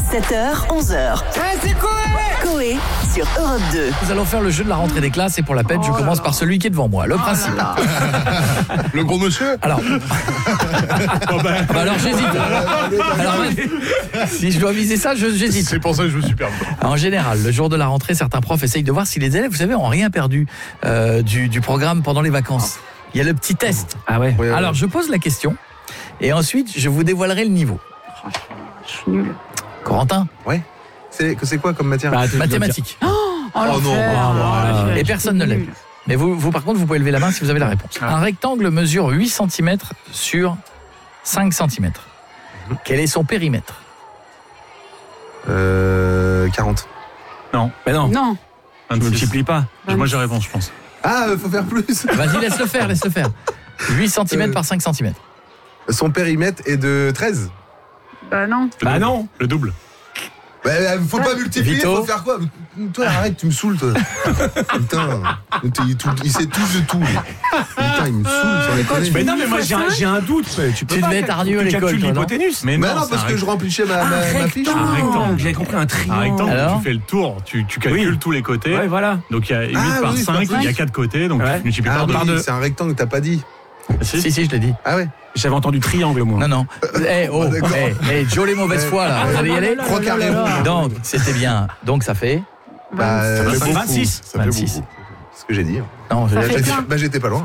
7h, 11h. C'est Coé sur Europe 2. Nous allons faire le jeu de la rentrée des classes et pour la peine, je commence par celui qui est devant moi. Le principe. Le gros monsieur. Alors, alors j'hésite. Alors, si je dois viser ça, j'hésite. C'est pour ça que je me suis perdu. En général, le jour de la rentrée, certains profs essayent de voir si les élèves, vous savez, ont rien perdu du programme pendant les vacances. Il y a le petit test. Ah ouais. Alors, je pose la question et ensuite, je vous dévoilerai le niveau. Je suis nulle. Corentin, Ouais. C'est quoi comme matière? mathématiques. Non. Et personne ne l'aime. Mais vous, par contre, vous pouvez lever la main si vous avez la réponse. Un rectangle mesure 8 cm sur 5 cm. Quel est son périmètre? 40. Non. Mais non. Non. Je ne multiplie pas. Moi j'ai réponse, je pense. Ah, faut faire plus. Vas-y, laisse-le faire. 8 cm par 5 cm. Son périmètre est de 13. Bah non. Non. Le double. Bah, faut pas multiplier, Vito. faut faire quoi? Toi, arrête, tu me saoules, toi. Putain, il sait tout de tout. Putain, il me saoule, sans déconner. Mais non, mais moi j'ai un doute. Tu devais être hargneux à l'école, toi, non? l'hypoténuse. Mais Bah non, parce que je remplissais ma fiche. Un rectangle. J'avais compris un Un triangle. rectangle, Alors tu fais le tour, tu calcules tous les côtés. Ouais, voilà. Donc il y a 8 par oui, 5, par il y a 4 côtés, donc Ouais. tu multiplies Ah par 2. oui, c'est un rectangle, t'as pas dit. Si, je l'ai dit. Ah ouais. J'avais entendu triangle, moi. Non. d'accord. Joe les mauvaises foi, là. Vous allez y aller? 3 carrés ronds. Donc, c'était bien. Donc, ça fait? Bah, Ça fait beaucoup. 26. Ça fait 26. beaucoup. C'est ce que j'ai dit. Non, Ça fait plein. Bah, j'étais pas loin.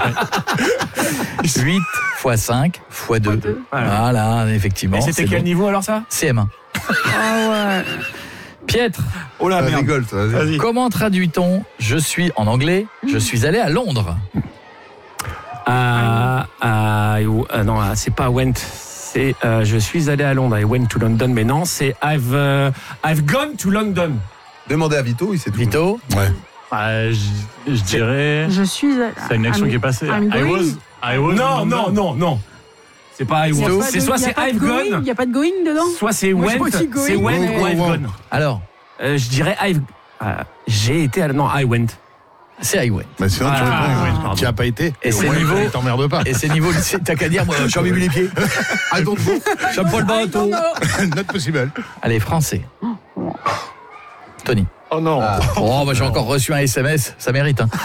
8 x 5 x 2. Voilà, effectivement. Et c'était c'est quel bon. niveau alors ça? CM1. Ah ouais. Piètre, Oh la merde. Rigole, toi. Vas-y. Vas-y. comment traduit-on je suis en anglais, je suis allé à Londres? Non, c'est pas went. C'est je suis allé à Londres. I went to London, mais non, c'est I've gone to London. Demandez à Vito, il sait tout. Vito? Ouais. Je dirais. Je suis. C'est une action qui est passée. I'm I going. was. Non. C'est pas I Y a was. pas C'est de- soit y a c'est pas de I've going, gone, y a pas de going dedans. soit c'est Moi, je went. vois aussi going, C'est went mais- ou I've gone. Alors, Je dirais j'ai été à non I went. c'est I went. Bah sinon tu réponds. pardon. Tu as pas été. Et c'est Ouais, niveau- t'emmerdes pas. Et c'est niveau lycée, t'as qu'à dire, moi, je suis mis les pieds. I don't know. J'aime pas le bateau. Not possible. Allez, français. Tony. Oh non. Oh, bah, j'ai encore reçu un SMS, ça mérite. Hein.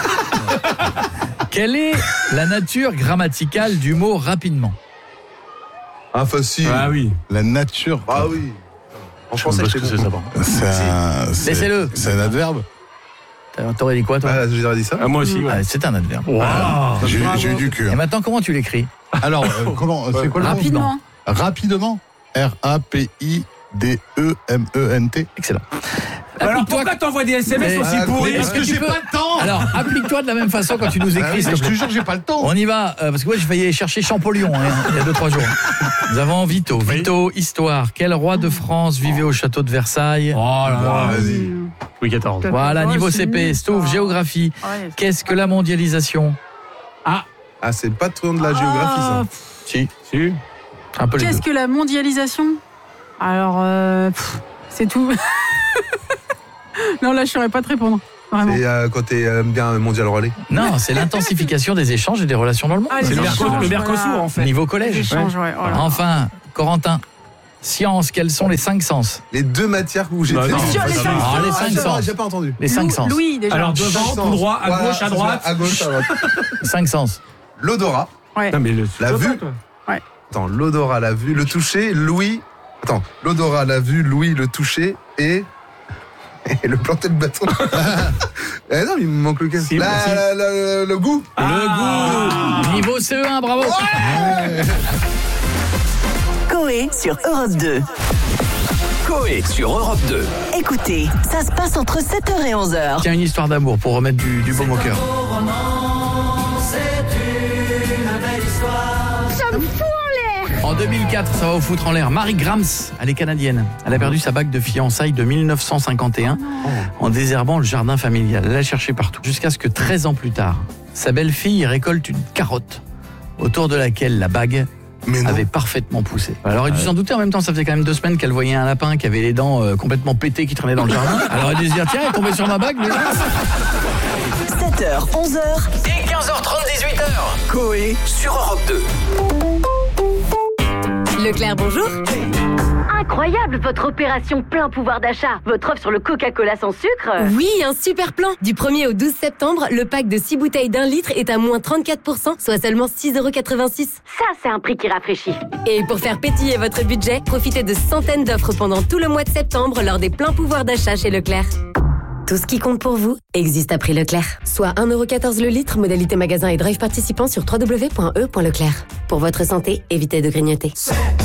Quelle est la nature grammaticale du mot rapidement? Ah, facile. Ah oui. La nature. Ah oui. En Je sais français, pas ce c'est que c'est ça. bon. Laissez-le. C'est un adverbe. T'aurais dit quoi, toi? Ah, j'aurais dit ça. Moi aussi. Ouais. Ah, c'est un adverbe. J'ai eu du cul. Et maintenant, comment tu l'écris? Alors, comment c'est quoi le mot? Rapidement. Rapidement. RAPIDEMENT. Excellent. Alors Applique-toi- pourquoi t'envoies des SMS Mais- aussi pourris? Est-ce que j'ai pas le temps? Alors, applique-toi de la même façon quand tu nous écris. s'il te Je te plaît. jure, j'ai pas le temps. On y va, parce que moi j'ai failli aller chercher Champollion il y a 2-3 jours. Nous avons Vito. Vito, histoire. Quel roi de France vivait au château de Versailles? Oh là là. Vas-y. Louis XIV. Voilà, Oh, niveau c'est CP. nul, Stouff, ça. géographie. Ouais. Qu'est-ce que la mondialisation? Ah, c'est pas trop de la géographie, ça. Si, Si. un peu les Qu'est-ce deux. que la mondialisation? Alors, c'est tout. Non, là, je saurais pas te répondre. Vraiment. C'est quand t'es bien mondial relais. Non, c'est l'intensification des échanges et des relations dans le monde. Ah, les C'est le échanges, Mercosur voilà. en fait. Niveau Les collège. échanges, ouais. Oh là là. Enfin, Corentin. Science, quels sont les 5 sens? Les deux matières où j'étais. Bah non. Sur les cinq Ah, les sens. 5 sens. J'ai pas entendu. Les 5 sens. Louis, déjà. Alors devant, tout droit, à Voilà, gauche, à c'est droite. ça, à gauche, à droite. 5 sens. L'odorat. Ouais. Non, mais La vue. Attends, l'odorat, la vue, le toucher, l'ouïe. Attends, l'odorat, la vue, l'ouïe, le toucher et le planter le bâton. Eh non, il me manque lequel? Si, Le goût. Le goût. Niveau CE1, bravo. Coé sur Europe 2. Coé sur Europe 2. Écoutez, ça se passe entre 7h et 11h. Tiens, une histoire d'amour pour remettre du baume au cœur. En 2004, ça va vous foutre en l'air. Mary Grams, elle est canadienne. Elle a perdu sa bague de fiançailles de 1951 en désherbant le jardin familial. Elle l'a cherché partout. Jusqu'à ce que 13 ans plus tard, sa belle-fille récolte une carotte autour de laquelle la bague avait parfaitement poussé. Elle aurait dû s'en douter. En même temps, ça faisait quand même 2 semaines qu'elle voyait un lapin qui avait les dents complètement pétées qui traînait dans le jardin. Elle aurait dû se dire, tiens, elle est tombée sur ma bague. 7h, 11h. Et 15h30, 18h. Coé sur Europe 2. Leclerc, bonjour. Un incroyable, votre opération plein pouvoir d'achat. Votre offre sur le Coca-Cola sans sucre. Oui, un super plan. Du 1er au 12 septembre, le pack de 6 bouteilles d'1 litre est à moins 34%, soit seulement 6,86 €. Ça, c'est un prix qui rafraîchit. Et pour faire pétiller votre budget, profitez de centaines d'offres pendant tout le mois de septembre lors des pleins pouvoirs d'achat chez Leclerc. Tout ce qui compte pour vous existe à prix Leclerc. Soit 1,14 € le litre, modalité magasin et drive participant sur www.e.leclerc. Pour votre santé, évitez de grignoter.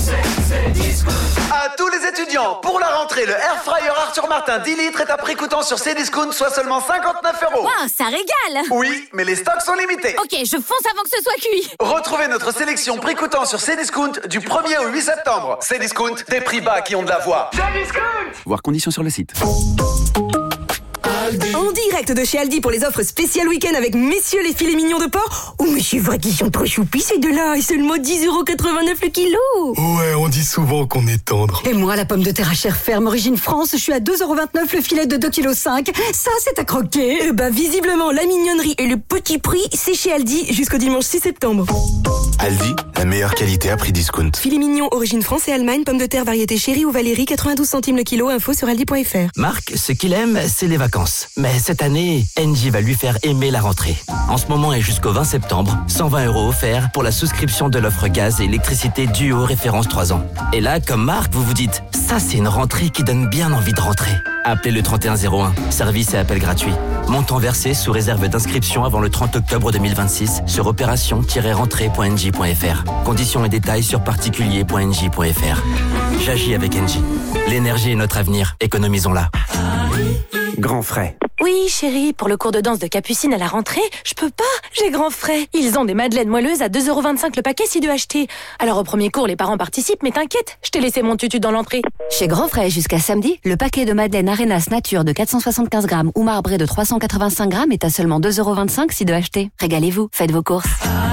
À tous les étudiants, pour la rentrée, le Air Fryer Arthur Martin 10 litres est à prix coûtant sur Cdiscount, soit seulement 59 €. Wow, ça régale! Oui, mais les stocks sont limités. Ok, je fonce avant que ce soit cuit. Retrouvez notre sélection prix coûtant sur Cdiscount du 1er au 8 septembre. Cdiscount, des prix bas qui ont de la voix. Cdiscount! Voir conditions sur le site. En direct de chez Aldi pour les offres spéciales week-end avec messieurs les filets mignons de porc. Oh mais c'est vrai qu'ils sont trop choupis ces deux-là. Et seulement 10,89 € le kilo. Ouais, on dit souvent qu'on est tendre. Et moi, la pomme de terre à chair ferme origine France, je suis à 2,29 € le filet de 2,5 kg. Ça, c'est à croquer. Et bah visiblement, la mignonnerie et le petit prix, c'est chez Aldi jusqu'au dimanche 6 septembre. Aldi, la meilleure qualité à prix discount. Filet mignon origine France et Allemagne, pomme de terre variété chérie ou Valérie, 92 centimes le kilo. Info sur aldi.fr. Marc, ce qu'il aime, c'est les vacances. Mais cette année, Engie va lui faire aimer la rentrée. En ce moment et jusqu'au 20 septembre, 120 € offerts pour la souscription de l'offre gaz et électricité Duo référence 3 ans. Et là, comme Marc, vous vous dites, ça c'est une rentrée qui donne bien envie de rentrer. Appelez le 3101, service et appel gratuit. Montant versé sous réserve d'inscription avant le 30 octobre 2026 sur opération-rentrée.engie.fr. Conditions et détails sur particulier.engie.fr. J'agis avec Engie. L'énergie est notre avenir, économisons-la. Grand frais. Oui, chérie, pour le cours de danse de Capucine à la rentrée, je peux pas, j'ai grand frais. Ils ont des madeleines moelleuses à 2,25 € le paquet si deux achetés. Alors au premier cours, les parents participent, mais t'inquiète, je t'ai laissé mon tutu dans l'entrée. Chez Grand Frais, jusqu'à samedi, le paquet de madeleine Arenas Nature de 475 grammes ou marbré de 385 grammes est à seulement 2,25 € si deux achetés. Régalez-vous, faites vos courses.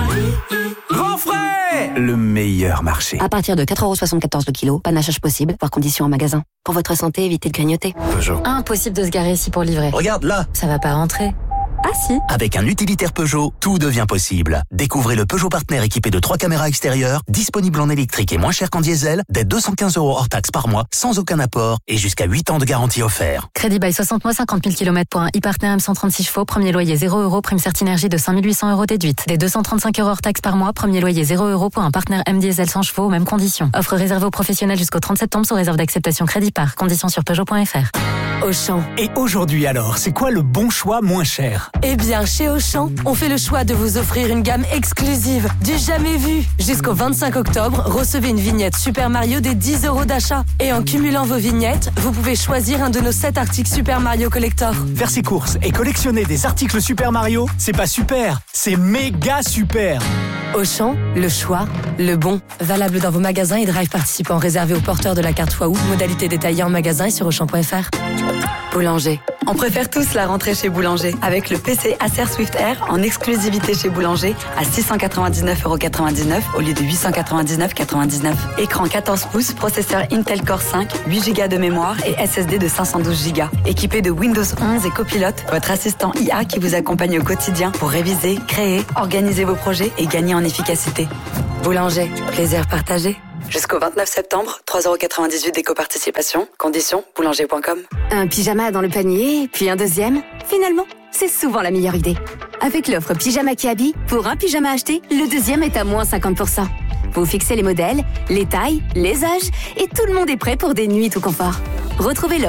Grand frais! Le meilleur marché. À partir de 4,74 € le kilo, panachage possible, par condition en magasin. Pour votre santé, évitez de grignoter. Peugeot. Impossible de se garer ici pour livrer. Regarde là. Ça va pas rentrer. Ah si. Avec un utilitaire Peugeot, tout devient possible. Découvrez le Peugeot Partner équipé de 3 caméras extérieures, disponible en électrique et moins cher qu'en diesel, dès 215 € hors taxe par mois, sans aucun apport et jusqu'à 8 ans de garantie offert. Crédit by 60 mois, 50 000 km pour un e-partner M136 chevaux, premier loyer 0 €, prime Certinergie de 5 800 € déduite. Dès 235 € hors taxe par mois, premier loyer 0 € pour un partner M diesel 100 chevaux, mêmes conditions. Offre réservée aux professionnels jusqu'au 30 septembre sous réserve d'acceptation crédit par. Conditions sur Peugeot.fr. Auchan. Et aujourd'hui alors, c'est quoi le bon choix moins cher? Eh bien, chez Auchan, on fait le choix de vous offrir une gamme exclusive, du jamais vu. Jusqu'au 25 octobre, recevez une vignette Super Mario des 10 € d'achat. Et en cumulant vos vignettes, vous pouvez choisir un de nos 7 articles Super Mario Collector. Faire ses courses et collectionner des articles Super Mario, c'est pas super, c'est méga super. Auchan, le choix, le bon. Valable dans vos magasins et drive participants réservés aux porteurs de la carte fois ou. Modalité détaillée en magasin et sur Auchan.fr. Boulanger. On préfère tous la rentrée chez Boulanger. Avec le PC Acer Swift Air en exclusivité chez Boulanger à 699,99 € au lieu de 899,99 €. Écran 14 pouces, processeur Intel Core 5, 8 Go de mémoire et SSD de 512 Go. Équipé de Windows 11 et Copilot, votre assistant IA qui vous accompagne au quotidien pour réviser, créer, organiser vos projets et gagner en efficacité. Boulanger, plaisir partagé. Jusqu'au 29 septembre, 3,98 € d'éco-participation. Conditions, boulanger.com. Un pyjama dans le panier, puis un deuxième. Finalement, c'est souvent la meilleure idée. Avec l'offre Pyjama Kiabi, pour un pyjama acheté, le deuxième est à moins 50%. Vous fixez les modèles, les tailles, les âges, et tout le monde est prêt pour des nuits tout confort. Retrouvez l'offre